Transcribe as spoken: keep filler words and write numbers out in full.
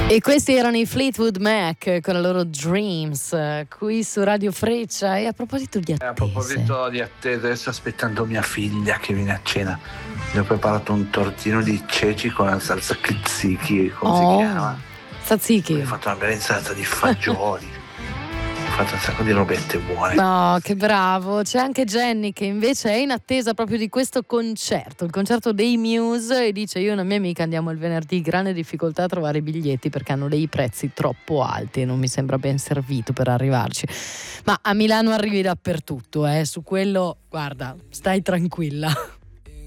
E questi erano i Fleetwood Mac con la loro Dreams, qui su Radio Freccia. E a proposito di attese, a proposito di attese, adesso aspettando mia figlia che viene a cena, le ho preparato un tortino di ceci con la salsa tzatziki, come oh, si chiama? Tzatziki. Ho fatto una bella insalata di fagioli. Ho fatto un sacco di robette buone. No, che bravo. C'è anche Jenny che invece è in attesa proprio di questo concerto, il concerto dei Muse, e dice: io e una mia amica andiamo il venerdì, grande difficoltà a trovare i biglietti perché hanno dei prezzi troppo alti e non mi sembra ben servito per arrivarci. Ma a Milano arrivi dappertutto, eh. Su quello, guarda, stai tranquilla.